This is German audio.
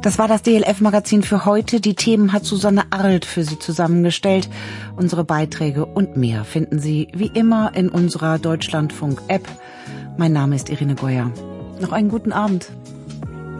Das war das DLF-Magazin für heute. Die Themen hat Susanne Arlt für Sie zusammengestellt. Unsere Beiträge und mehr finden Sie wie immer in unserer Deutschlandfunk-App. Mein Name ist Irene Goyer. Noch einen guten Abend.